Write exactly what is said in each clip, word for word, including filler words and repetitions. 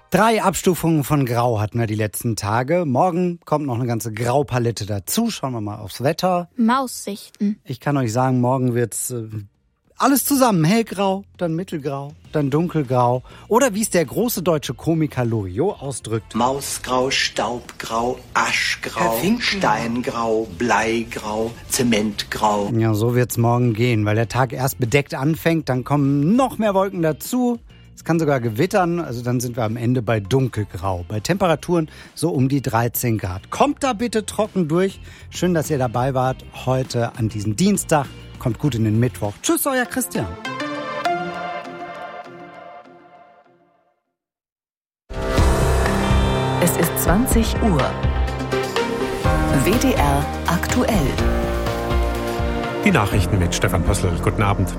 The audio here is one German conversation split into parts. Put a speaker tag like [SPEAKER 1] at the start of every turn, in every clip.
[SPEAKER 1] Drei Abstufungen von Grau hatten wir die letzten Tage. Morgen kommt noch eine ganze Graupalette dazu. Schauen wir mal aufs Wetter.
[SPEAKER 2] Maussichten.
[SPEAKER 1] Ich kann euch sagen, morgen wird's äh, alles zusammen. Hellgrau, dann mittelgrau, dann dunkelgrau. Oder wie es der große deutsche Komiker Loriot ausdrückt.
[SPEAKER 3] Mausgrau, Staubgrau, Aschgrau, Steingrau, Bleigrau, Zementgrau.
[SPEAKER 1] Ja, so wird's morgen gehen, weil der Tag erst bedeckt anfängt. Dann kommen noch mehr Wolken dazu. Es kann sogar gewittern, also dann sind wir am Ende bei dunkelgrau. Bei Temperaturen so um die dreizehn Grad. Kommt da bitte trocken durch. Schön, dass ihr dabei wart heute an diesem Dienstag. Kommt gut in den Mittwoch. Tschüss, euer Christian.
[SPEAKER 4] Es ist zwanzig Uhr. W D R aktuell.
[SPEAKER 5] Die Nachrichten mit Stefan Pössl. Guten Abend.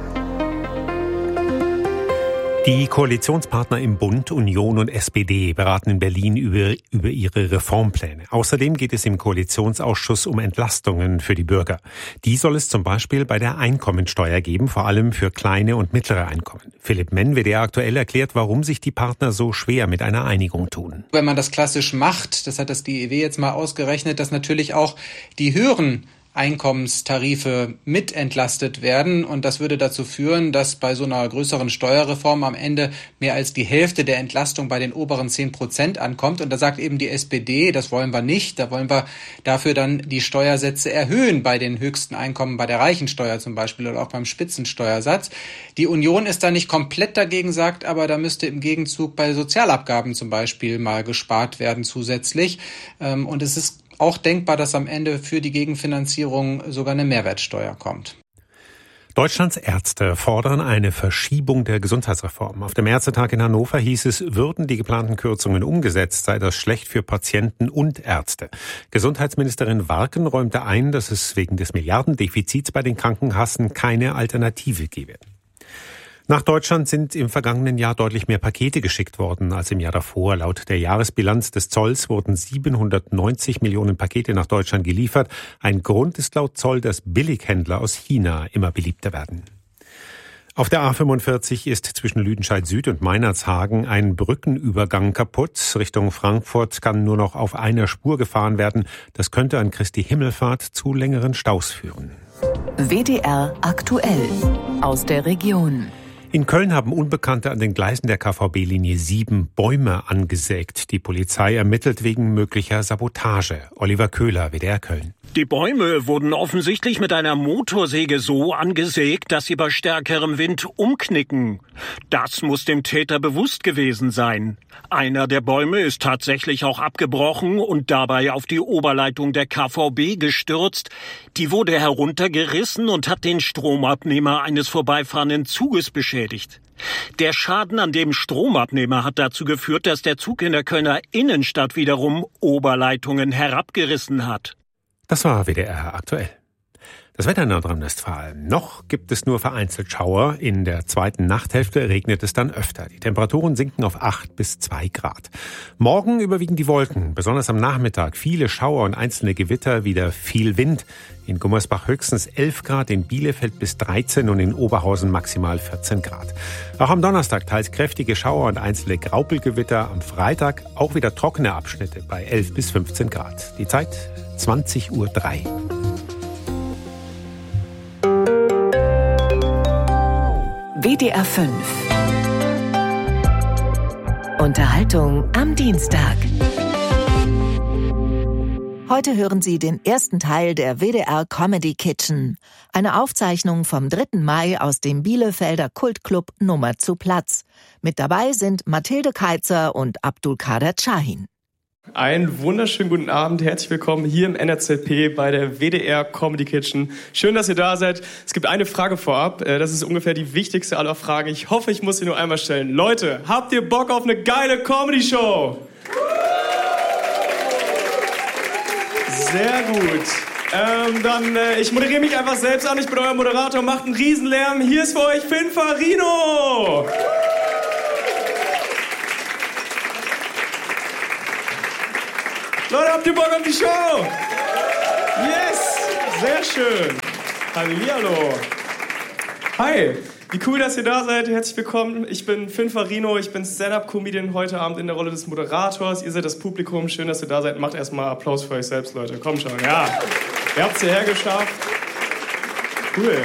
[SPEAKER 5] Die Koalitionspartner im Bund, Union und S P D beraten in Berlin über, über ihre Reformpläne. Außerdem geht es im Koalitionsausschuss um Entlastungen für die Bürger. Die soll es zum Beispiel bei der Einkommensteuer geben, vor allem für kleine und mittlere Einkommen. Philipp Menn, W D R aktuell, erklärt, warum sich die Partner so schwer mit einer Einigung tun.
[SPEAKER 6] Wenn man das klassisch macht, das hat das D I W jetzt mal ausgerechnet, dass natürlich auch die höheren Einkommenstarife mit entlastet werden. Und das würde dazu führen, dass bei so einer größeren Steuerreform am Ende mehr als die Hälfte der Entlastung bei den oberen zehn Prozent ankommt. Und da sagt eben die S P D, das wollen wir nicht. Da wollen wir dafür dann die Steuersätze erhöhen bei den höchsten Einkommen, bei der Reichensteuer zum Beispiel oder auch beim Spitzensteuersatz. Die Union ist da nicht komplett dagegen, sagt aber, da müsste im Gegenzug bei Sozialabgaben zum Beispiel mal gespart werden zusätzlich. Und es ist auch denkbar, dass am Ende für die Gegenfinanzierung sogar eine Mehrwertsteuer kommt.
[SPEAKER 5] Deutschlands Ärzte fordern eine Verschiebung der Gesundheitsreform. Auf dem Ärztetag in Hannover hieß es, würden die geplanten Kürzungen umgesetzt, sei das schlecht für Patienten und Ärzte. Gesundheitsministerin Warken räumte ein, dass es wegen des Milliardendefizits bei den Krankenkassen keine Alternative gebe. Nach Deutschland sind im vergangenen Jahr deutlich mehr Pakete geschickt worden als im Jahr davor. Laut der Jahresbilanz des Zolls wurden siebenhundertneunzig Millionen Pakete nach Deutschland geliefert. Ein Grund ist laut Zoll, dass Billighändler aus China immer beliebter werden. Auf der A fünfundvierzig ist zwischen Lüdenscheid Süd und Meinerzhagen ein Brückenübergang kaputt. Richtung Frankfurt kann nur noch auf einer Spur gefahren werden. Das könnte an Christi Himmelfahrt zu längeren Staus führen.
[SPEAKER 4] W D R aktuell aus der Region.
[SPEAKER 5] In Köln haben Unbekannte an den Gleisen der K V B-Linie sieben Bäume angesägt. Die Polizei ermittelt wegen möglicher Sabotage. Oliver Köhler, W D R Köln.
[SPEAKER 7] Die Bäume wurden offensichtlich mit einer Motorsäge so angesägt, dass sie bei stärkerem Wind umknicken. Das muss dem Täter bewusst gewesen sein. Einer der Bäume ist tatsächlich auch abgebrochen und dabei auf die Oberleitung der K V B gestürzt. Die wurde heruntergerissen und hat den Stromabnehmer eines vorbeifahrenden Zuges beschädigt. Der Schaden an dem Stromabnehmer hat dazu geführt, dass der Zug in der Kölner Innenstadt wiederum Oberleitungen herabgerissen hat.
[SPEAKER 5] Das war W D R aktuell. Das Wetter in Nordrhein-Westfalen. Noch gibt es nur vereinzelt Schauer. In der zweiten Nachthälfte regnet es dann öfter. Die Temperaturen sinken auf acht bis zwei Grad. Morgen überwiegen die Wolken. Besonders am Nachmittag viele Schauer und einzelne Gewitter, wieder viel Wind. In Gummersbach höchstens elf Grad, in Bielefeld bis dreizehn und in Oberhausen maximal vierzehn Grad. Auch am Donnerstag teils kräftige Schauer und einzelne Graupelgewitter. Am Freitag auch wieder trockene Abschnitte bei elf bis fünfzehn Grad. Die Zeit zwanzig Uhr drei.
[SPEAKER 4] W D R fünf. Unterhaltung am Dienstag. Heute hören Sie den ersten Teil der W D R Comedy Kitchen. Eine Aufzeichnung vom dritten Mai aus dem Bielefelder Kultclub Nummer zu Platz. Mit dabei sind Mathilde Keitzer und Abdulkader Shahin.
[SPEAKER 8] Einen wunderschönen guten Abend, herzlich willkommen hier im N R Z P bei der W D R Comedy Kitchen. Schön, dass ihr da seid. Es gibt eine Frage vorab, das ist ungefähr die wichtigste aller Fragen. Ich hoffe, ich muss sie nur einmal stellen. Leute, habt ihr Bock auf eine geile Comedy-Show? Sehr gut. Ähm, dann, äh, ich moderiere mich einfach selbst an, ich bin euer Moderator, macht einen Riesenlärm. Hier ist für euch Finn Farino. Leute, habt ihr Bock auf die Show? Yes! Sehr schön. Hallihallo. Hi. Wie cool, dass ihr da seid. Herzlich willkommen. Ich bin Finn Farino, ich bin Stand-Up-Comedian heute Abend in der Rolle des Moderators. Ihr seid das Publikum, schön, dass ihr da seid. Macht erstmal Applaus für euch selbst, Leute. Komm schon, ja. Ihr habt es hierher geschafft. Cool.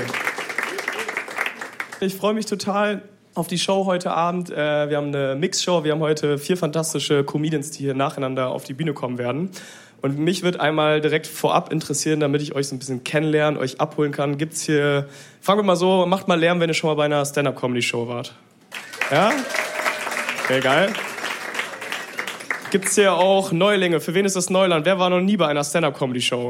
[SPEAKER 8] Ich freue mich total auf die Show heute Abend. Wir haben eine Mix-Show. Wir haben heute vier fantastische Comedians, die hier nacheinander auf die Bühne kommen werden. Und mich wird einmal direkt vorab interessieren, damit ich euch so ein bisschen kennenlernen, euch abholen kann. Gibt's hier, fangen wir mal so, macht mal Lärm, wenn ihr schon mal bei einer Stand-Up-Comedy-Show wart. Ja? Okay, geil. Gibt's hier auch Neulinge? Für wen ist das Neuland? Wer war noch nie bei einer Stand-Up-Comedy-Show?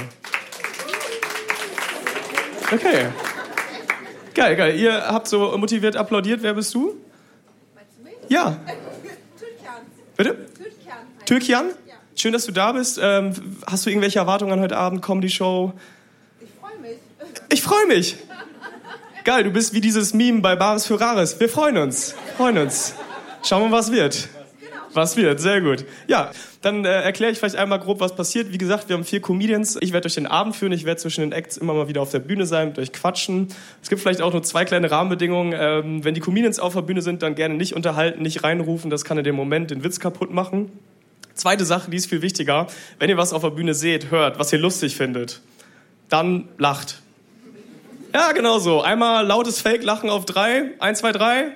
[SPEAKER 8] Okay. Geil, geil. Ihr habt so motiviert applaudiert. Wer bist du? Meinst du mich? Ja. Türkian. Bitte? Türkian. Türkian? Schön, dass du da bist. Ähm, hast du irgendwelche Erwartungen an heute Abend, Comedy-Show?
[SPEAKER 2] Ich freue mich.
[SPEAKER 8] Ich freue mich. Geil, du bist wie dieses Meme bei Bares für Rares. Wir freuen uns. Freuen uns. Schauen wir mal, was wird. Was wird, sehr gut. Ja, dann äh, erkläre ich vielleicht einmal grob, was passiert. Wie gesagt, wir haben vier Comedians. Ich werde euch den Abend führen. Ich werde zwischen den Acts immer mal wieder auf der Bühne sein, mit euch quatschen. Es gibt vielleicht auch nur zwei kleine Rahmenbedingungen. Ähm, wenn die Comedians auf der Bühne sind, dann gerne nicht unterhalten, nicht reinrufen. Das kann in dem Moment den Witz kaputt machen. Zweite Sache, die ist viel wichtiger. Wenn ihr was auf der Bühne seht, hört, was ihr lustig findet, dann lacht. Ja, genau so. Einmal lautes Fake-Lachen auf drei. Eins, zwei, drei.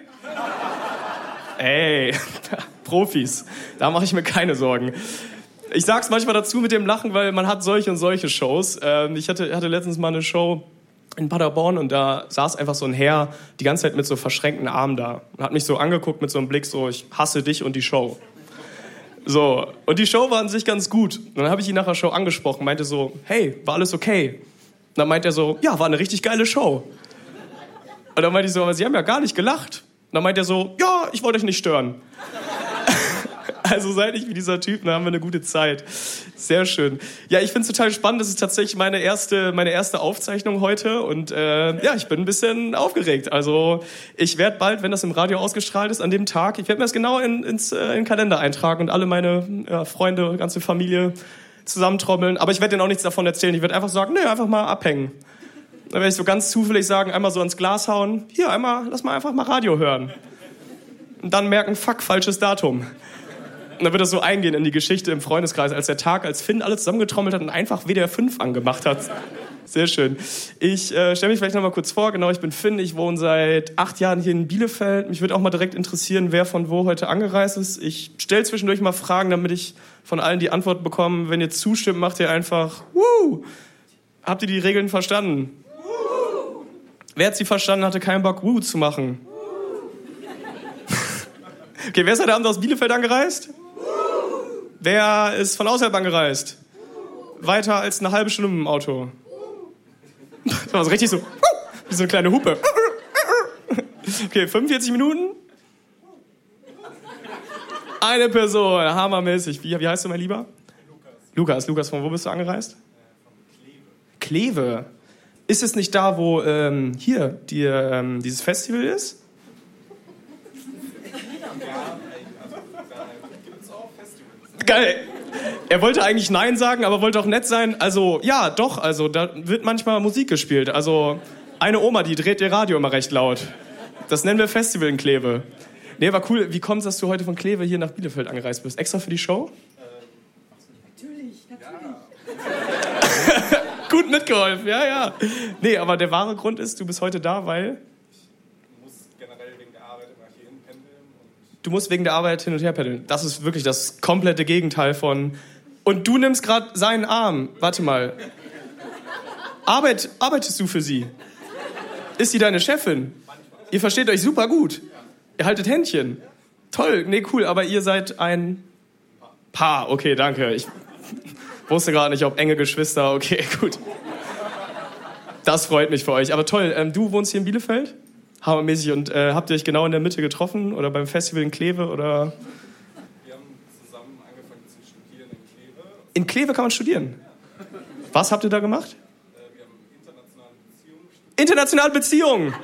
[SPEAKER 8] Ey, Profis. Da mache ich mir keine Sorgen. Ich sag's manchmal dazu mit dem Lachen, weil man hat solche und solche Shows. Ich hatte, hatte letztens mal eine Show in Paderborn und da saß einfach so ein Herr die ganze Zeit mit so verschränkten Armen da und hat mich so angeguckt mit so einem Blick so, ich hasse dich und die Show. So, und die Show war an sich ganz gut. Und dann habe ich ihn nach der Show angesprochen, meinte so, hey, war alles okay? Und dann meinte er so, ja, war eine richtig geile Show. Und dann meinte ich so, aber Sie haben ja gar nicht gelacht. Und dann meinte er so, ja, ich wollte euch nicht stören. Also seid nicht wie dieser Typ, da haben wir eine gute Zeit. Sehr schön. Ja, ich finde es total spannend. Das ist tatsächlich meine erste, meine erste Aufzeichnung heute. Und äh, ja, ich bin ein bisschen aufgeregt. Also ich werde bald, wenn das im Radio ausgestrahlt ist, an dem Tag, ich werde mir das genau in, ins, äh, in den Kalender eintragen und alle meine ja, Freunde, ganze Familie zusammentrommeln. Aber ich werde denen auch nichts davon erzählen. Ich werde einfach sagen, nee, einfach mal abhängen. Dann werde ich so ganz zufällig sagen, einmal so ans Glas hauen. Hier, einmal, lass mal einfach mal Radio hören. Und dann merken, fuck, falsches Datum. Und dann wird das so eingehen in die Geschichte im Freundeskreis, als der Tag, als Finn alles zusammengetrommelt hat und einfach W D R fünf angemacht hat. Sehr schön. Ich äh, stelle mich vielleicht noch mal kurz vor. Genau, ich bin Finn. Ich wohne seit acht Jahren hier in Bielefeld. Mich würde auch mal direkt interessieren, wer von wo heute angereist ist. Ich stelle zwischendurch mal Fragen, damit ich von allen die Antwort bekomme. Wenn ihr zustimmt, macht ihr einfach Wuh! Habt ihr die Regeln verstanden? Wuh! Wer hat sie verstanden, hatte keinen Bock, Wuh zu machen? Okay, wer ist heute Abend aus Bielefeld angereist? Wer ist von außerhalb angereist? Weiter als eine halbe Stunde mit dem Auto. Das war so richtig so, wie so eine kleine Hupe. Okay, fünfundvierzig Minuten? Eine Person, hammermäßig. Wie, wie heißt du, mein Lieber? Lukas. Lukas, Lukas, von wo bist du angereist? Von Kleve. Kleve. Ist es nicht da, wo ähm, hier die, ähm, dieses Festival ist? Geil. Er wollte eigentlich Nein sagen, aber wollte auch nett sein. Also, ja, doch, also, da wird manchmal Musik gespielt. Also, eine Oma, die dreht ihr Radio immer recht laut. Das nennen wir Festival in Kleve. Nee, war cool. Wie kommt es, dass du heute von Kleve hier nach Bielefeld angereist bist? Extra für die Show?
[SPEAKER 2] Äh, natürlich, natürlich.
[SPEAKER 8] Ja. Gut mitgeholfen, ja, ja. Nee, aber der wahre Grund ist, du bist heute da, weil... Du musst wegen der Arbeit hin und her pendeln. Das ist wirklich das komplette Gegenteil von... Und du nimmst gerade seinen Arm. Warte mal. Arbeit, arbeitest du für sie? Ist sie deine Chefin? Ihr versteht euch super gut. Ihr haltet Händchen. Toll, nee, cool. Aber ihr seid ein Paar. Okay, danke. Ich wusste gerade nicht, ob enge Geschwister. Okay, gut. Das freut mich für euch. Aber toll, ähm, du wohnst hier in Bielefeld? Hammermäßig. Und äh, habt ihr euch genau in der Mitte getroffen? Oder beim Festival in Kleve? Oder?
[SPEAKER 9] Wir haben zusammen angefangen zu studieren in Kleve.
[SPEAKER 8] In Kleve kann man studieren? Was habt ihr da gemacht?
[SPEAKER 9] Äh, wir haben internationale Beziehungen studiert.
[SPEAKER 8] Internationale Beziehungen!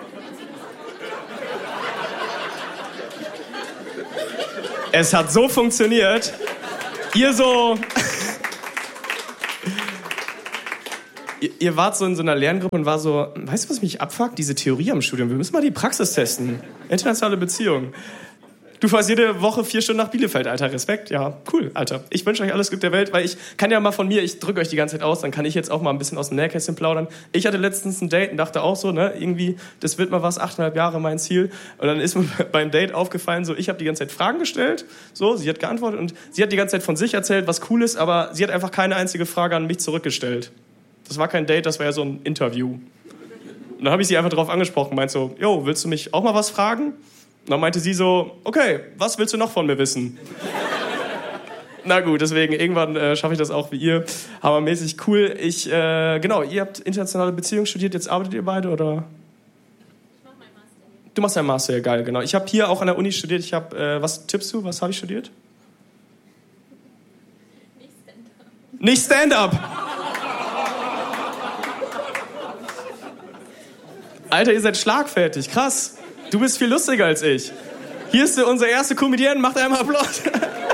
[SPEAKER 8] Es hat so funktioniert. Ihr so... ihr wart so in so einer Lerngruppe und war so, weißt du, was mich abfuckt? Diese Theorie am Studium, wir müssen mal die Praxis testen. Internationale Beziehungen. Du fährst jede Woche vier Stunden nach Bielefeld, Alter. Respekt, ja, cool, Alter. Ich wünsche euch alles Glück der Welt, weil ich kann ja mal von mir, ich drücke euch die ganze Zeit aus, dann kann ich jetzt auch mal ein bisschen aus dem Nähkästchen plaudern. Ich hatte letztens ein Date und dachte auch so, ne, irgendwie, das wird mal was, achteinhalb Jahre mein Ziel. Und dann ist mir beim Date aufgefallen, so, ich habe die ganze Zeit Fragen gestellt, so, sie hat geantwortet und sie hat die ganze Zeit von sich erzählt, was cool ist, aber sie hat einfach keine einzige Frage an mich zurückgestellt. Das war kein Date, das war ja so ein Interview. Und dann habe ich sie einfach drauf angesprochen, meint so, jo, willst du mich auch mal was fragen? Und dann meinte sie so, okay, was willst du noch von mir wissen? Na gut, deswegen, irgendwann äh, schaffe ich das auch wie ihr. Hammermäßig cool. Ich, äh, genau, ihr habt internationale Beziehungen studiert, jetzt arbeitet ihr beide, oder? Ich mach meinen Master. Du machst deinen Master, ja geil, genau. Ich habe hier auch an der Uni studiert, ich habe, äh, was tippst du, was habe ich studiert? Nicht Stand-up. Nicht Stand-up! Alter, ihr seid schlagfertig, krass. Du bist viel lustiger als ich. Hier ist unser erster Comedian, macht einmal Applaus.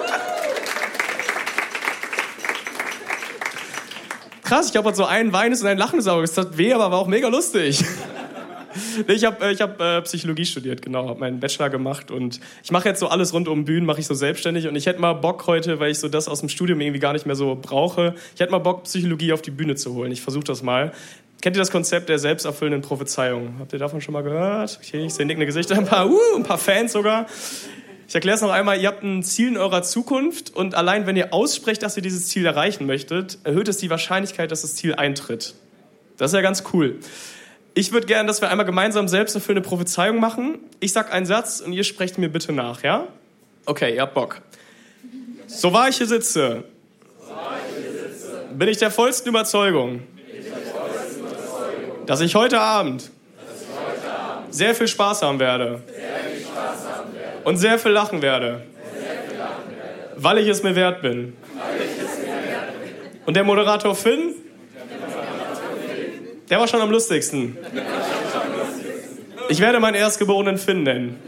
[SPEAKER 8] Krass, ich habe so ein weinendes und ein lachendes Auge. Es tat weh, aber war auch mega lustig. Ich habe ich hab, äh, Psychologie studiert, genau, habe meinen Bachelor gemacht und ich mache jetzt so alles rund um Bühnen, mache ich so selbstständig und ich hätte mal Bock heute, weil ich so das aus dem Studium irgendwie gar nicht mehr so brauche, ich hätte mal Bock, Psychologie auf die Bühne zu holen. Ich versuche das mal. Kennt ihr das Konzept der selbsterfüllenden Prophezeiung? Habt ihr davon schon mal gehört? Okay, ich sehe nickende Gesichter, ein paar, uh, ein paar Fans sogar. Ich erkläre es noch einmal, ihr habt ein Ziel in eurer Zukunft und allein wenn ihr aussprecht, dass ihr dieses Ziel erreichen möchtet, erhöht es die Wahrscheinlichkeit, dass das Ziel eintritt. Das ist ja ganz cool. Ich würde gerne, dass wir einmal gemeinsam selbsterfüllende Prophezeiung machen. Ich sag einen Satz und ihr sprecht mir bitte nach, ja? Okay, ihr habt Bock. So wahr ich hier sitze, bin ich der vollsten Überzeugung, dass ich heute Abend sehr viel Spaß haben werde und sehr viel lachen werde, weil ich es mir wert bin. Und der Moderator Finn, der war schon am lustigsten. Ich werde meinen Erstgeborenen Finn nennen.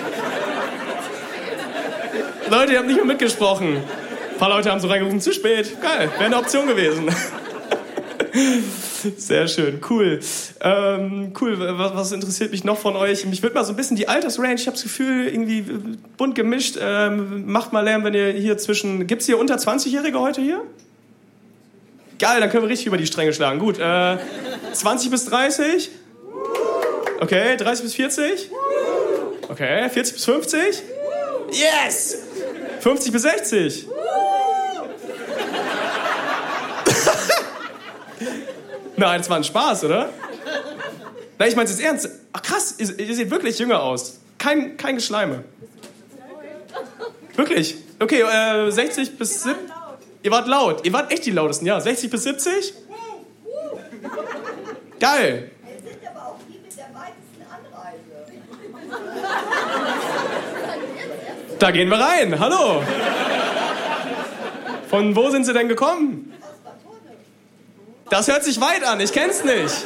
[SPEAKER 8] Leute, ihr habt nicht mehr mitgesprochen. Ein paar Leute haben so reingerufen, zu spät. Geil, wäre eine Option gewesen. Sehr schön, cool. Ähm, cool, was, was interessiert mich noch von euch? Mich würde mal so ein bisschen die Altersrange, ich habe das Gefühl, irgendwie bunt gemischt. Ähm, macht mal Lärm, wenn ihr hier zwischen... Gibt es hier unter zwanzig-Jährige heute hier? Geil, dann können wir richtig über die Stränge schlagen. Gut, äh, zwanzig bis dreißig? Okay, dreißig bis vierzig? Okay, vierzig bis fünfzig? Yes! fünfzig bis sechzig? Nein, das war ein Spaß, oder? Nein, ich meine es jetzt ernst. Ach krass, ihr, ihr seht wirklich jünger aus. Kein, kein Geschleime. Wirklich? Okay, äh, sechzig bis siebzig. Ihr wart laut. Ihr wart echt die lautesten, ja. sechzig bis siebzig? Geil.
[SPEAKER 2] Jetzt sind aber auch die mit der weitesten Anreise.
[SPEAKER 8] Da gehen wir rein. Hallo. Von wo sind Sie denn gekommen? Das hört sich weit an. Ich kenn's nicht.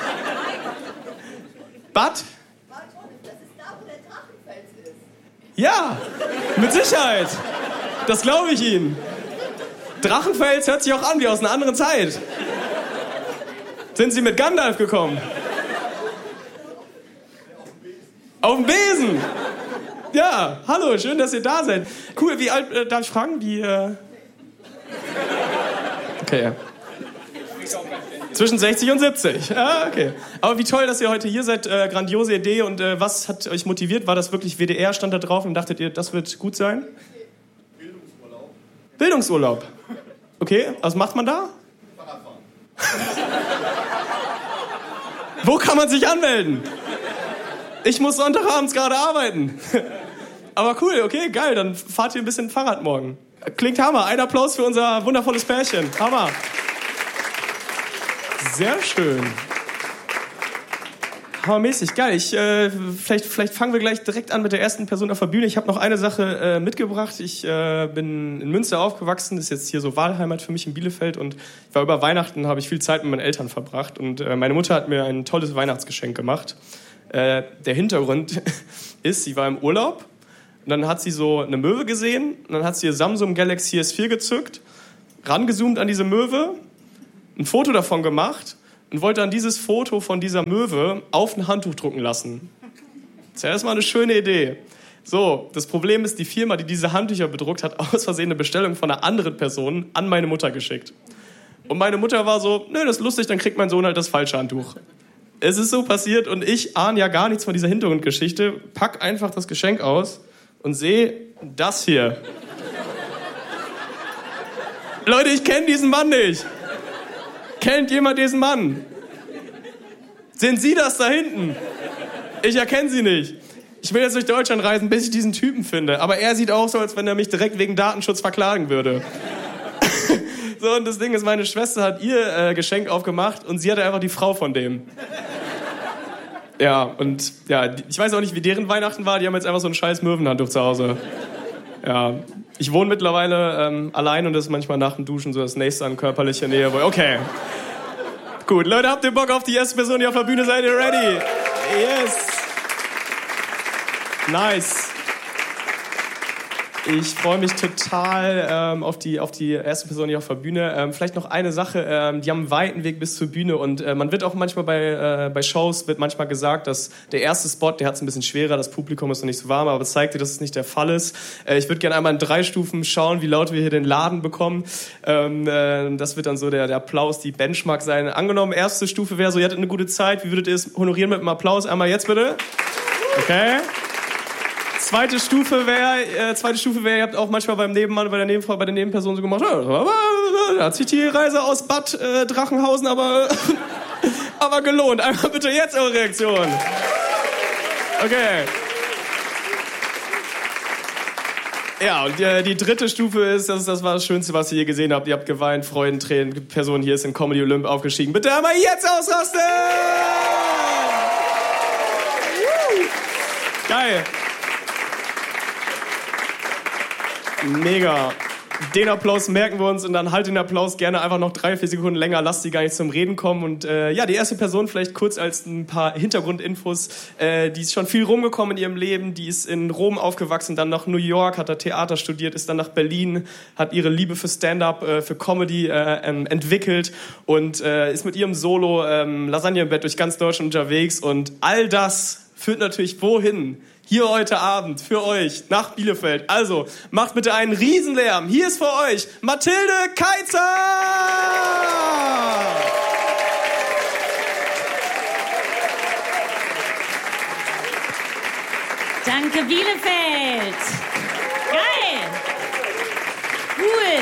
[SPEAKER 8] Bad?
[SPEAKER 2] Das ist da, wo der Drachenfels ist.
[SPEAKER 8] Ja, mit Sicherheit. Das glaube ich Ihnen. Drachenfels hört sich auch an wie aus einer anderen Zeit. Sind Sie mit Gandalf gekommen? Auf dem Besen. Ja, hallo, schön, dass ihr da seid. Cool, wie alt, äh, darf ich fragen? Wie, äh... Okay, ja. Zwischen sechzig und siebzig. Ah, okay. Aber wie toll, dass ihr heute hier seid. Äh, grandiose Idee. Und äh, was hat euch motiviert? War das wirklich W D R, stand da drauf und dachtet ihr, das wird gut sein? Bildungsurlaub. Bildungsurlaub. Okay, was macht man da? Fahrradfahren. Wo kann man sich anmelden? Ich muss Sonntagabends gerade arbeiten. Aber cool, okay, geil. Dann fahrt ihr ein bisschen Fahrrad morgen. Klingt Hammer. Ein Applaus für unser wundervolles Pärchen. Hammer. Sehr schön. Hammermäßig, geil. Ich, äh, vielleicht, vielleicht fangen wir gleich direkt an mit der ersten Person auf der Bühne. Ich habe noch eine Sache äh, mitgebracht. Ich äh, bin in Münster aufgewachsen. Das ist jetzt hier so Wahlheimat für mich in Bielefeld. Und ich war über Weihnachten, habe ich viel Zeit mit meinen Eltern verbracht. Und äh, meine Mutter hat mir ein tolles Weihnachtsgeschenk gemacht. Äh, der Hintergrund ist, sie war im Urlaub. Und dann hat sie so eine Möwe gesehen. Und dann hat sie ihr Samsung Galaxy S vier gezückt, rangezoomt an diese Möwe, ein Foto davon gemacht und wollte dann dieses Foto von dieser Möwe auf ein Handtuch drucken lassen. Das ist ja erstmal eine schöne Idee. So, das Problem ist, die Firma, die diese Handtücher bedruckt, hat aus Versehen eine Bestellung von einer anderen Person an meine Mutter geschickt. Und meine Mutter war so, nö, das ist lustig, dann kriegt mein Sohn halt das falsche Handtuch. Es ist so passiert und ich ahne ja gar nichts von dieser Hintergrundgeschichte, pack einfach das Geschenk aus und sehe das hier. Leute, ich kenne diesen Mann nicht. Kennt jemand diesen Mann? Sind Sie das da hinten? Ich erkenne Sie nicht. Ich will jetzt durch Deutschland reisen, bis ich diesen Typen finde. Aber er sieht auch so, als wenn er mich direkt wegen Datenschutz verklagen würde. So, und das Ding ist, meine Schwester hat ihr äh, Geschenk aufgemacht und sie hatte einfach die Frau von dem. Ja, und ja, ich weiß auch nicht, wie deren Weihnachten war. Die haben jetzt einfach so ein scheiß Möwenhandtuch zu Hause. Ja, ich wohne mittlerweile ähm, allein und das ist manchmal nach dem Duschen so das nächste an körperlicher Nähe. Wo, okay. Gut, Leute, habt ihr Bock auf die erste Person, die auf der Bühne seid? Ihr ready? Yes. Nice. Ich freue mich total ähm, auf, die, auf die erste Person hier auf der Bühne. Ähm, vielleicht noch eine Sache, ähm, die haben einen weiten Weg bis zur Bühne und äh, man wird auch manchmal bei, äh, bei Shows wird manchmal gesagt, dass der erste Spot, der hat es ein bisschen schwerer, das Publikum ist noch nicht so warm, aber es zeigt dir, dass es nicht der Fall ist. Äh, ich würde gerne einmal in drei Stufen schauen, wie laut wir hier den Laden bekommen. Ähm, äh, das wird dann so der, der Applaus, die Benchmark sein. Angenommen, erste Stufe wäre so, ihr hattet eine gute Zeit, wie würdet ihr es honorieren mit einem Applaus? Einmal jetzt bitte. Okay. Zweite Stufe wäre, äh, zweite Stufe wäre, ihr habt auch manchmal beim Nebenmann, bei der Nebenfrau, bei der Nebenperson so gemacht, ja, da hat sich die Reise aus Bad äh, Drachenhausen aber, aber gelohnt. Einmal bitte jetzt eure Reaktion. Okay. Ja, und äh, die dritte Stufe ist, das, das war das Schönste, was ihr je gesehen habt. Ihr habt geweint, Freuden, Tränen. Die Person hier ist in Comedy Olymp aufgestiegen. Bitte einmal jetzt ausrasten! Geil. Mega. Den Applaus merken wir uns und dann halt den Applaus gerne einfach noch drei, vier Sekunden länger. Lasst die gar nicht zum Reden kommen. Und äh, ja, die erste Person vielleicht kurz als ein paar Hintergrundinfos. Äh, die ist schon viel rumgekommen in ihrem Leben. Die ist in Rom aufgewachsen, dann nach New York, hat da Theater studiert, ist dann nach Berlin, hat ihre Liebe für Stand-up, äh, für Comedy äh, ähm, entwickelt und äh, ist mit ihrem Solo ähm, Lasagne im Bett durch ganz Deutschland unterwegs. Und all das führt natürlich wohin? Hier heute Abend für euch nach Bielefeld. Also, macht bitte einen Riesenlärm. Hier ist für euch Mathilde Keitzer!
[SPEAKER 10] Danke, Bielefeld! Geil! Cool!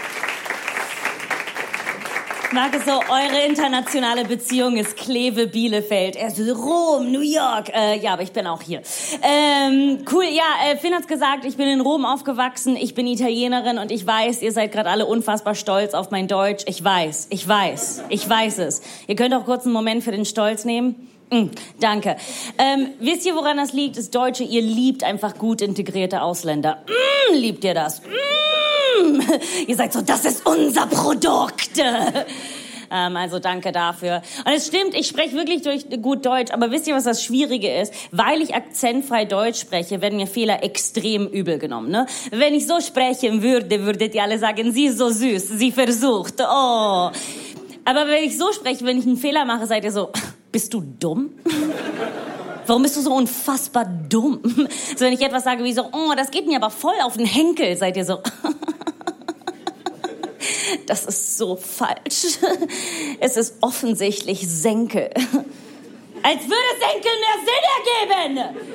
[SPEAKER 10] Ich mag es so, eure internationale Beziehung ist Kleve-Bielefeld. Er ist Rom, New York. Äh, ja, aber ich bin auch hier. Ähm, cool, ja, äh, Finn hat's gesagt, ich bin in Rom aufgewachsen, ich bin Italienerin und ich weiß, ihr seid gerade alle unfassbar stolz auf mein Deutsch. Ich weiß, ich weiß, ich weiß es. Ihr könnt auch kurz einen Moment für den Stolz nehmen. Mm, danke. Ähm, wisst ihr, woran das liegt? Das Deutsche, ihr liebt einfach gut integrierte Ausländer. Mm, liebt ihr das? Mm. Ihr seid so, das ist unser Produkt. Ähm, also danke dafür. Und es stimmt, ich spreche wirklich durch gut Deutsch, aber wisst ihr, was das Schwierige ist? Weil ich akzentfrei Deutsch spreche, werden mir Fehler extrem übel genommen. Ne? Wenn ich so sprechen würde, würdet ihr alle sagen, sie ist so süß, sie versucht. Oh. Aber wenn ich so spreche, wenn ich einen Fehler mache, seid ihr so, bist du dumm? Warum bist du so unfassbar dumm? So, wenn ich etwas sage wie so, oh, das geht mir aber voll auf den Henkel, seid ihr so, das ist so falsch. Es ist offensichtlich Senkel. Als würde Senkel mehr Sinn ergeben.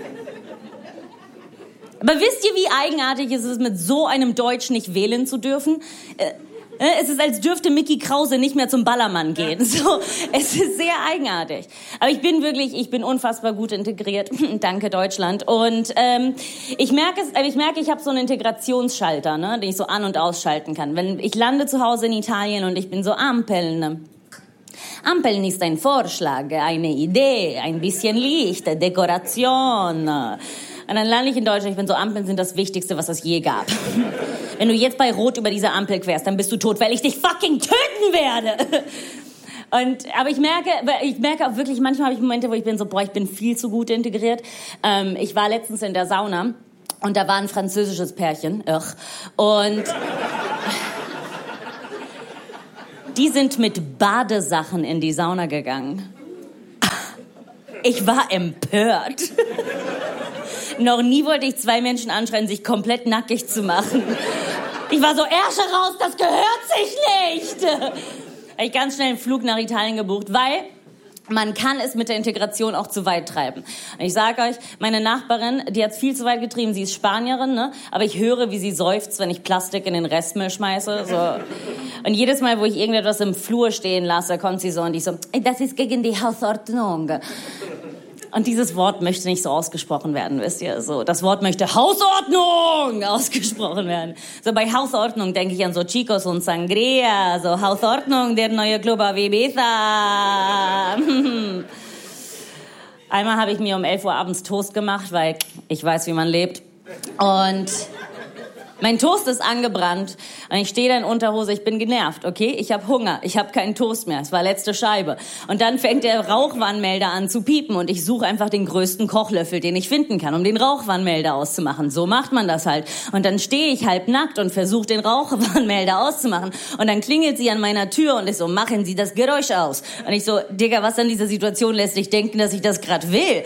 [SPEAKER 10] Aber wisst ihr, wie eigenartig es ist, mit so einem Deutsch nicht wählen zu dürfen? Es ist, als dürfte Mickey Krause nicht mehr zum Ballermann gehen. So, es ist sehr eigenartig. Aber ich bin wirklich, ich bin unfassbar gut integriert. Danke, Deutschland. Und ähm, ich merke es, ich merke, ich habe so einen Integrationsschalter, ne, den ich so an- und ausschalten kann. Wenn ich lande zu Hause in Italien und ich bin so Ampeln. Ampeln ist ein Vorschlag, eine Idee, ein bisschen Licht, Dekoration. Und dann lande ich in Deutschland, ich bin so, Ampeln sind das Wichtigste, was es je gab. Wenn du jetzt bei Rot über diese Ampel querst, dann bist du tot, weil ich dich fucking töten werde. Und, aber ich merke, ich merke auch wirklich, manchmal habe ich Momente, wo ich bin so, boah, ich bin viel zu gut integriert. Ähm, ich war letztens in der Sauna und da war ein französisches Pärchen. Ugh. Und Die sind mit Badesachen in die Sauna gegangen. Ich war empört. Noch nie wollte ich zwei Menschen anschreien, sich komplett nackig zu machen. Ich war so, Ärsche raus, das gehört sich nicht. Habe ich ganz schnell einen Flug nach Italien gebucht, weil man kann es mit der Integration auch zu weit treiben. Und ich sage euch, meine Nachbarin, die hat es viel zu weit getrieben. Sie ist Spanierin, ne? Aber ich höre, wie sie seufzt, wenn ich Plastik in den Restmüll schmeiße. So. Und jedes Mal, wo ich irgendetwas im Flur stehen lasse, kommt sie so und ich so, das ist gegen die Hausordnung. Und dieses Wort möchte nicht so ausgesprochen werden, wisst ihr? So, das Wort möchte Hausordnung ausgesprochen werden. So bei Hausordnung denke ich an so Chicos und Sangria, so Hausordnung, der neue Club auf Ibiza. Einmal habe ich mir um elf Uhr abends Toast gemacht, weil ich weiß, wie man lebt. Und mein Toast ist angebrannt und ich stehe da in Unterhose, ich bin genervt, okay? Ich habe Hunger, ich habe keinen Toast mehr, es war letzte Scheibe. Und dann fängt der Rauchwarnmelder an zu piepen und ich suche einfach den größten Kochlöffel, den ich finden kann, um den Rauchwarnmelder auszumachen. So macht man das halt. Und dann stehe ich halb nackt und versuche den Rauchwarnmelder auszumachen. Und dann klingelt sie an meiner Tür und ich so, machen Sie das Geräusch aus. Und ich so, Digga, was an dieser Situation lässt dich denken, dass ich das gerade will?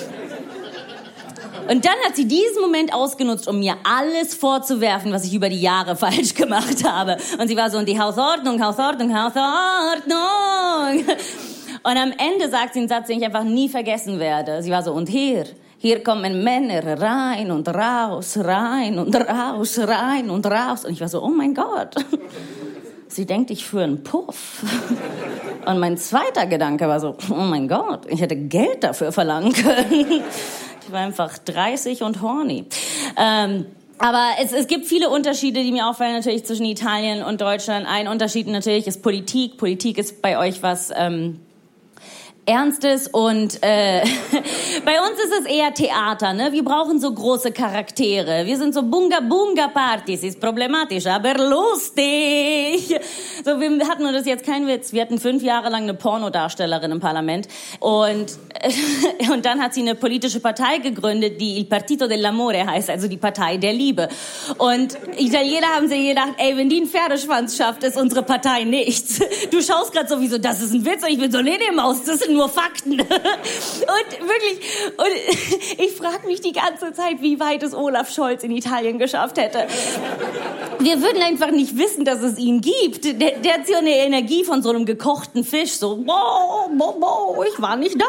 [SPEAKER 10] Und dann hat sie diesen Moment ausgenutzt, um mir alles vorzuwerfen, was ich über die Jahre falsch gemacht habe. Und sie war so, und die Hausordnung, Hausordnung, Hausordnung. Und am Ende sagt sie einen Satz, den ich einfach nie vergessen werde. Sie war so, und hier, hier kommen Männer rein und raus, rein und raus, rein und raus. Und ich war so, oh mein Gott. Sie denkt, ich führe einen Puff. Und mein zweiter Gedanke war so, oh mein Gott, ich hätte Geld dafür verlangen können. Ich war einfach dreißig und horny. Ähm, aber es, es gibt viele Unterschiede, die mir auffallen natürlich zwischen Italien und Deutschland. Ein Unterschied natürlich ist Politik. Politik ist bei euch was ähm, Ernstes und äh, bei uns ist es eher Theater, ne? Wir brauchen so große Charaktere. Wir sind so Bunga-Bunga-Partys, ist problematisch, aber lustig. So, wir hatten, und das ist jetzt kein Witz, wir hatten fünf Jahre lang eine Pornodarstellerin im Parlament und, äh, und dann hat sie eine politische Partei gegründet, die Il Partito dell'Amore heißt, also die Partei der Liebe. Und Italiener haben sich gedacht, ey, wenn die einen Pferdeschwanz schafft, ist unsere Partei nichts. Du schaust gerade sowieso, das ist ein Witz und ich bin so, nee, nee, Maus, das sind nur Fakten. Und wirklich, und ich frage mich die ganze Zeit, wie weit es Olaf Scholz in Italien geschafft hätte. Wir würden einfach nicht wissen, dass es ihn gibt. Der, der hat so eine Energie von so einem gekochten Fisch, so, boah, boah, boah, ich war nicht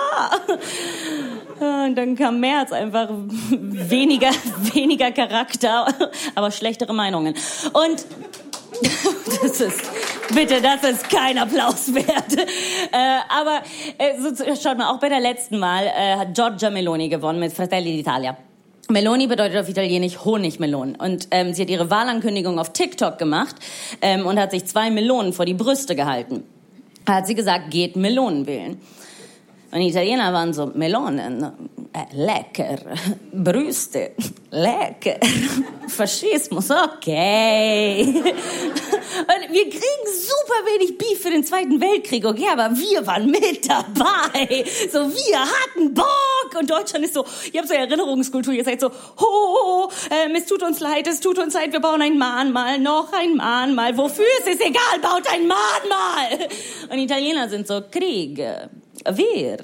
[SPEAKER 10] da. Und dann kam Merz, einfach weniger, weniger Charakter, aber schlechtere Meinungen. Und das ist, bitte, das ist kein Applaus wert. Äh, aber äh, so, schaut mal, auch bei der letzten Mal äh, hat Giorgia Meloni gewonnen mit Fratelli d'Italia. Meloni bedeutet auf Italienisch Honigmelon. Und ähm, sie hat ihre Wahlankündigung auf TikTok gemacht ähm, und hat sich zwei Melonen vor die Brüste gehalten. Da hat sie gesagt, geht Melonen wählen. Und die Italiener waren so, Melonen, äh, lecker, Brüste, lecker, Faschismus, okay. Und wir kriegen super wenig Beef für den Zweiten Weltkrieg, okay, aber wir waren mit dabei. So, wir hatten Bock. Und Deutschland ist so, ihr habt so Erinnerungskultur, ihr seid so, ho, ho, ähm, es tut uns leid, es tut uns leid, wir bauen ein Mahnmal, noch ein Mahnmal. Wofür? Es ist egal, baut ein Mahnmal. Und die Italiener sind so, Krieg. Wer?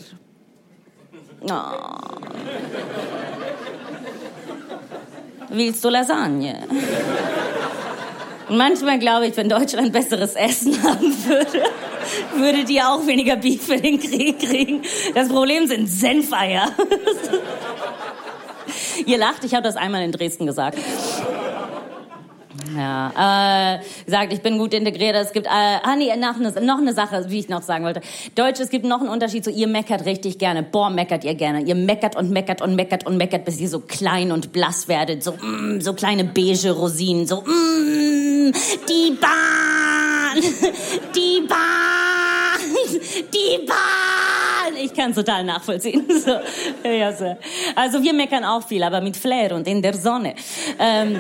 [SPEAKER 10] Oh. Willst du Lasagne? Und manchmal glaube ich, wenn Deutschland besseres Essen haben würde, würdet ihr auch weniger Beef für den Krieg kriegen. Das Problem sind Senfeier. Ihr lacht, ich habe das einmal in Dresden gesagt. Ja, äh, gesagt, ich bin gut integriert. Es gibt, äh, ah nee, noch eine, noch eine Sache, wie ich noch sagen wollte. Deutsch, es gibt noch einen Unterschied, so ihr meckert richtig gerne. Boah, meckert ihr gerne. Ihr meckert und meckert und meckert und meckert, bis ihr so klein und blass werdet. So, mm, so kleine beige Rosinen. So, mm, die Bahn, die Bahn, die Bahn. Ich kann total nachvollziehen. So, ja, so. Also wir meckern auch viel, aber mit Flair und in der Sonne. Ähm,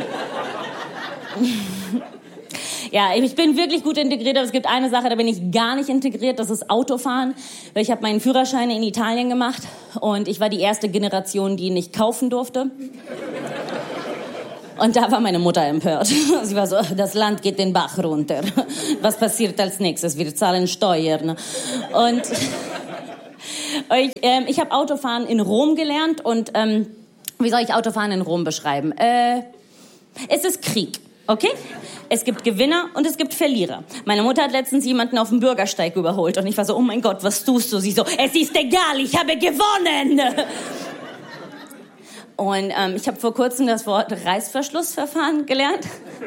[SPEAKER 10] Ja, ich bin wirklich gut integriert, aber es gibt eine Sache, da bin ich gar nicht integriert, das ist Autofahren. Ich habe meinen Führerschein in Italien gemacht und ich war die erste Generation, die ihn nicht kaufen durfte. Und da war meine Mutter empört. Sie war so, das Land geht den Bach runter. Was passiert als nächstes? Wir zahlen Steuern. Und ich, ähm, ich habe Autofahren in Rom gelernt. Und ähm, wie soll ich Autofahren in Rom beschreiben? Äh, es ist Krieg, okay? Es gibt Gewinner und es gibt Verlierer. Meine Mutter hat letztens jemanden auf dem Bürgersteig überholt. Und ich war so, oh mein Gott, was tust du? Sie so, es ist egal, ich habe gewonnen. Und ähm, ich habe vor kurzem das Wort Reißverschlussverfahren gelernt.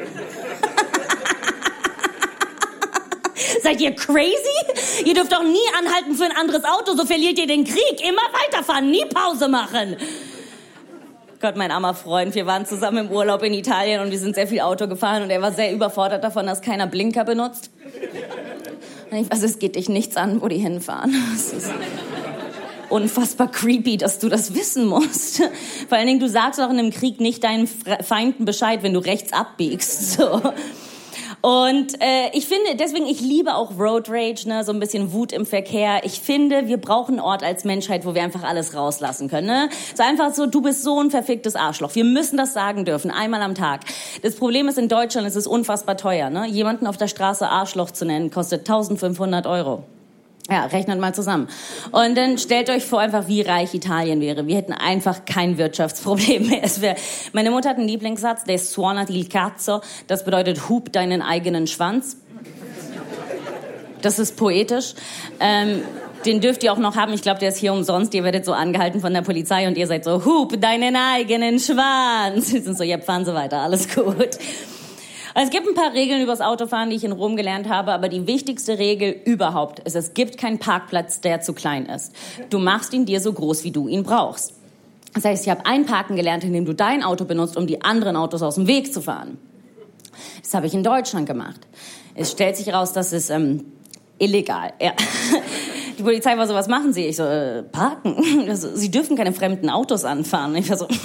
[SPEAKER 10] Seid ihr crazy? Ihr dürft doch nie anhalten für ein anderes Auto, so verliert ihr den Krieg. Immer weiterfahren, nie Pause machen. Gott, mein armer Freund, wir waren zusammen im Urlaub in Italien und wir sind sehr viel Auto gefahren und er war sehr überfordert davon, dass keiner Blinker benutzt. Und ich weiß, es geht dich nichts an, wo die hinfahren. Es ist unfassbar creepy, dass du das wissen musst. Vor allen Dingen, du sagst auch in einem Krieg nicht deinen Feinden Bescheid, wenn du rechts abbiegst. So. Und äh, ich finde, deswegen, ich liebe auch Road Rage, ne, so ein bisschen Wut im Verkehr. Ich finde, wir brauchen einen Ort als Menschheit, wo wir einfach alles rauslassen können. Ne? So einfach so, du bist so ein verficktes Arschloch. Wir müssen das sagen dürfen, einmal am Tag. Das Problem ist, in Deutschland ist es unfassbar teuer. Ne? Jemanden auf der Straße Arschloch zu nennen, kostet eintausendfünfhundert Euro. Ja, rechnet mal zusammen. Und dann stellt euch vor, einfach wie reich Italien wäre. Wir hätten einfach kein Wirtschaftsproblem mehr. Es wär, meine Mutter hat einen Lieblingssatz, der suonati il cazzo. Das bedeutet, hub deinen eigenen Schwanz. Das ist poetisch. Ähm, den dürft ihr auch noch haben. Ich glaube, der ist hier umsonst. Ihr werdet so angehalten von der Polizei und ihr seid so, hub deinen eigenen Schwanz. Sie sind so, ja, fahren Sie weiter, alles gut. Es gibt ein paar Regeln übers Autofahren, die ich in Rom gelernt habe, aber die wichtigste Regel überhaupt ist, es gibt keinen Parkplatz, der zu klein ist. Du machst ihn dir so groß, wie du ihn brauchst. Das heißt, ich habe Einparken gelernt, indem du dein Auto benutzt, um die anderen Autos aus dem Weg zu fahren. Das habe ich in Deutschland gemacht. Es stellt sich raus, das ist ähm, illegal. Ja. Die Polizei war so, was machen Sie? Ich so, äh, parken. Also, Sie dürfen keine fremden Autos anfahren. Ich war so...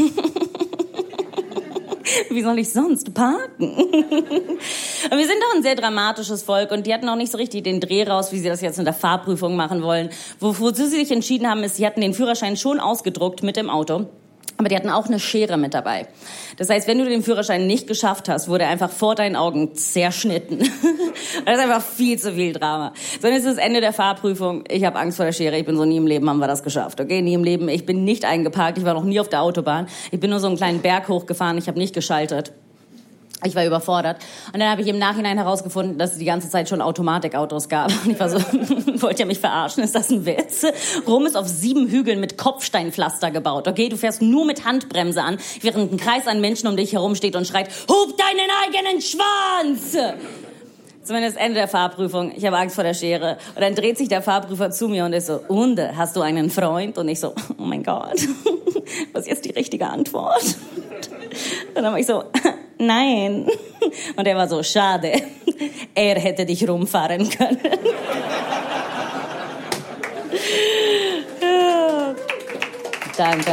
[SPEAKER 10] Wie soll ich sonst parken? Und wir sind doch ein sehr dramatisches Volk und die hatten auch nicht so richtig den Dreh raus, wie sie das jetzt in der Fahrprüfung machen wollen. Wozu sie sich entschieden haben, ist, sie hatten den Führerschein schon ausgedruckt mit dem Auto. Aber die hatten auch eine Schere mit dabei. Das heißt, wenn du den Führerschein nicht geschafft hast, wurde er einfach vor deinen Augen zerschnitten. Das ist einfach viel zu viel Drama. So, dann ist das Ende der Fahrprüfung. Ich habe Angst vor der Schere. Ich bin so, nie im Leben haben wir das geschafft. Okay, nie im Leben. Ich bin nicht eingeparkt. Ich war noch nie auf der Autobahn. Ich bin nur so einen kleinen Berg hochgefahren. Ich habe nicht geschaltet. Ich war überfordert. Und dann habe ich im Nachhinein herausgefunden, dass es die ganze Zeit schon Automatikautos gab. Und ich war so, wollt ihr mich verarschen? Ist das ein Witz? Rom ist auf sieben Hügeln mit Kopfsteinpflaster gebaut. Okay, du fährst nur mit Handbremse an, während ein Kreis an Menschen um dich herum steht und schreit, hub deinen eigenen Schwanz! Zumindest Ende der Fahrprüfung. Ich habe Angst vor der Schere. Und dann dreht sich der Fahrprüfer zu mir und ist so, und, hast du einen Freund? Und ich so, oh mein Gott, was ist jetzt die richtige Antwort? Und dann war ich so, nein. Und er war so, schade, er hätte dich rumfahren können. Ja. Danke.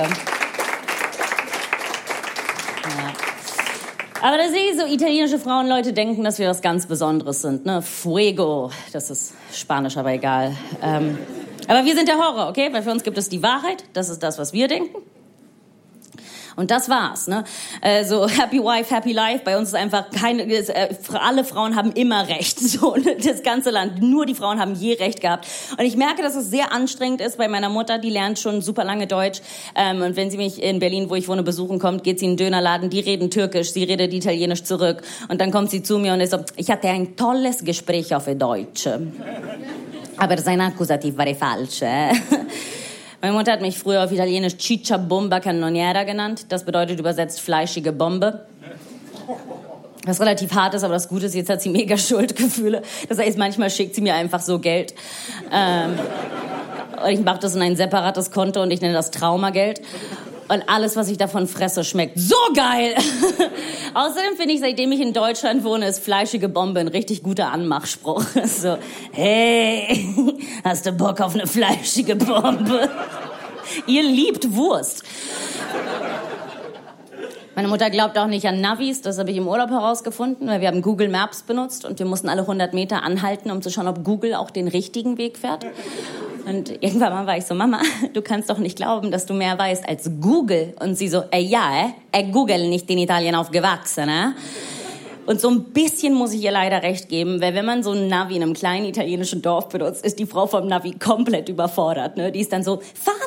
[SPEAKER 10] Ja. Aber da sehe ich so, italienische Frauenleute denken, dass wir was ganz Besonderes sind. Ne? Fuego, das ist Spanisch, aber egal. Ähm, aber wir sind der Horror, okay? Weil für uns gibt es die Wahrheit, das ist das, was wir denken. Und das war's, ne? Äh, so Happy Wife, Happy Life. Bei uns ist einfach keine, äh, alle Frauen haben immer Recht. So, das ganze Land, nur die Frauen haben je Recht gehabt. Und ich merke, dass es sehr anstrengend ist bei meiner Mutter. Die lernt schon super lange Deutsch. Ähm, und wenn sie mich in Berlin, wo ich wohne, besuchen kommt, geht sie in den Dönerladen. Die reden Türkisch, sie redet Italienisch zurück. Und dann kommt sie zu mir und ist so, ich hatte ein tolles Gespräch auf Deutsch. Aber sein Akkusativ war falsch. Äh? Meine Mutter hat mich früher auf Italienisch Ciccia Bomba Cannoniera genannt. Das bedeutet übersetzt fleischige Bombe. Was relativ hart ist, aber das Gute ist, jetzt hat sie mega Schuldgefühle. Das heißt, manchmal schickt sie mir einfach so Geld. Ähm, und ich mache das in ein separates Konto und ich nenne das Traumageld. Und alles, was ich davon fresse, schmeckt so geil. Außerdem finde ich, seitdem ich in Deutschland wohne, ist fleischige Bombe ein richtig guter Anmachspruch. So, hey, hast du Bock auf eine fleischige Bombe? Ihr liebt Wurst. Meine Mutter glaubt auch nicht an Navis, das habe ich im Urlaub herausgefunden, weil wir haben Google Maps benutzt und wir mussten alle hundert Meter anhalten, um zu schauen, ob Google auch den richtigen Weg fährt. Und irgendwann mal war ich so, Mama, du kannst doch nicht glauben, dass du mehr weißt als Google. Und sie so, äh, ja, äh, äh, Google nicht in Italien aufgewachsen, äh? Und so ein bisschen muss ich ihr leider recht geben, weil wenn man so ein Navi in einem kleinen italienischen Dorf benutzt, ist die Frau vom Navi komplett überfordert, ne? Die ist dann so, fahr